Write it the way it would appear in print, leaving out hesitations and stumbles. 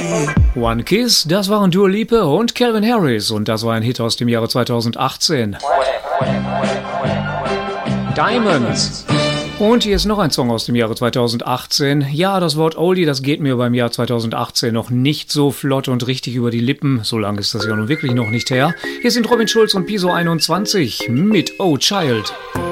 One Kiss, das waren Dua Lipa und Calvin Harris und das war ein Hit aus dem Jahre 2018. Diamonds. Und hier ist noch ein Song aus dem Jahre 2018. Ja, das Wort Oldie, das geht mir beim Jahr 2018 noch nicht so flott und richtig über die Lippen. So lange ist das ja nun wirklich noch nicht her. Hier sind Robin Schulz und Piso 21 mit Oh Child.